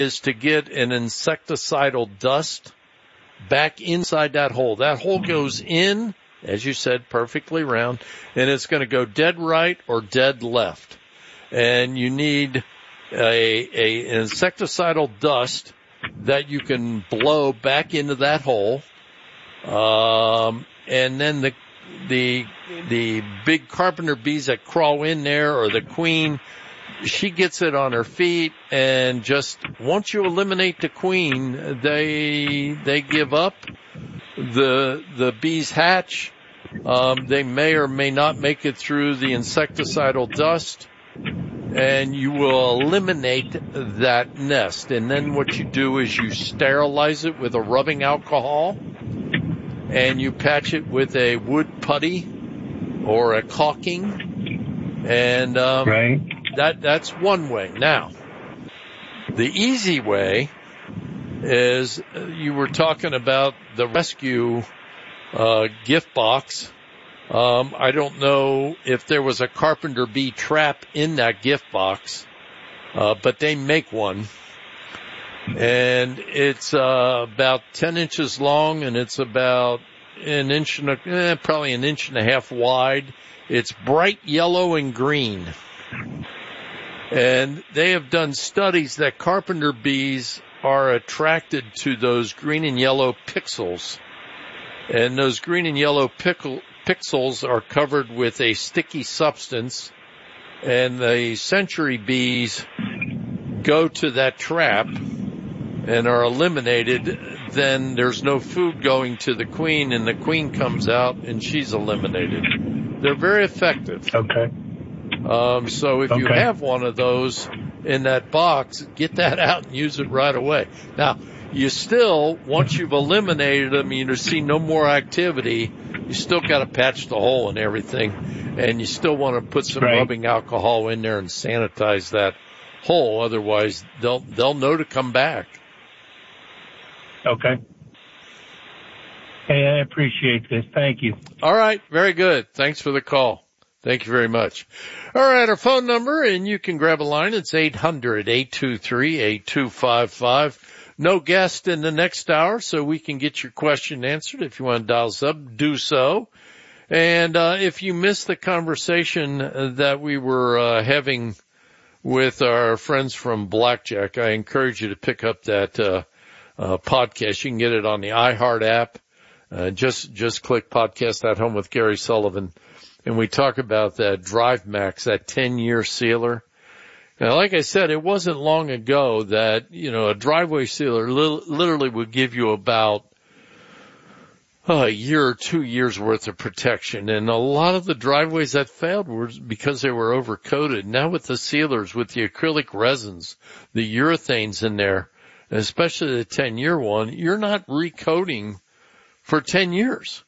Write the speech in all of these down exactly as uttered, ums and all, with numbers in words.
is to get an insecticidal dust back inside that hole. That hole goes in, as you said, perfectly round, and it's going to go dead right or dead left. And you need a, a an insecticidal dust that you can blow back into that hole. Um, and then the the the big carpenter bees that crawl in there, or the queen, she gets it on her feet, and just once you eliminate the queen, they they give up. The the bees hatch. Um, they may or may not make it through the insecticidal dust, and you will eliminate that nest. And then what you do is you sterilize it with a rubbing alcohol, and you patch it with a wood putty or a caulking, and um, right. that that's one way. Now, the easy way is uh, you were talking about the rescue uh, gift box. Um, I don't know if there was a carpenter bee trap in that gift box, uh, but they make one. And it's uh, about ten inches long, and it's about an inch and a, eh, probably an inch and a half wide. It's bright yellow and green. And they have done studies that carpenter bees are attracted to those green and yellow pixels. And those green and yellow pickle, pixels are covered with a sticky substance, and the century bees go to that trap and are eliminated. Then there's no food going to the queen, and the queen comes out and she's eliminated. They're very effective. Okay. Um, so if okay. you have one of those in that box, get that out and use it right away. Now, you still, once you've eliminated them, you see no more activity, you still got to patch the hole and everything, and you still want to put some right. rubbing alcohol in there and sanitize that hole. Otherwise, they'll they'll know to come back. Okay. Hey, I appreciate this. Thank you. All right. Very good. Thanks for the call. Thank you very much. All right. Our phone number, and you can grab a line. It's eight hundred, eight two three, eight two five five. No guest in the next hour, so we can get your question answered. If you want to dial us up, do so. And uh, if you missed the conversation that we were uh, having with our friends from Blackjack, I encourage you to pick up that uh, uh podcast. You can get it on the iHeart app. Uh, just just click Podcast at Home with Gary Sullivan, and we talk about that Drive Max, that ten-year sealer. Now, like I said, it wasn't long ago that, you know, a driveway sealer li- literally would give you about uh, a year or two years worth of protection. And a lot of the driveways that failed were because they were overcoated. Now with the sealers, with the acrylic resins, the urethanes in there, especially the ten-year one, you're not recoating for ten years.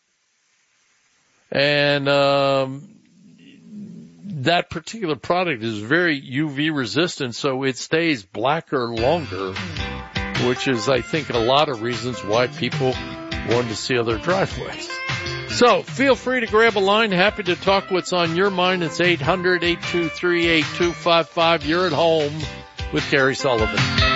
And, um, that particular product is very U V resistant, so it stays blacker longer, which is, I think, a lot of reasons why people want to seal their driveways. So feel free to grab a line. Happy to talk what's on your mind. It's eight hundred, eight two three, eight two five five. You're at home with Gary Sullivan.